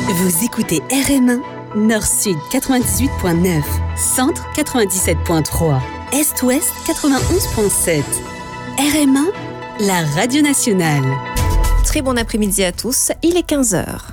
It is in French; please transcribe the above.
Vous écoutez RM1, Nord-Sud 98.9, Centre 97.3, Est-Ouest 91.7. RM1, la radio nationale. Très bon après-midi à tous, il est 15h.